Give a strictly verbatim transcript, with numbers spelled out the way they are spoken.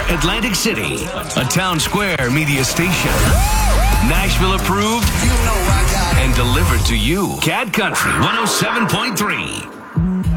Atlantic City, a Town Square media station. Nashville approved and delivered to you. Cat Country one oh seven point three.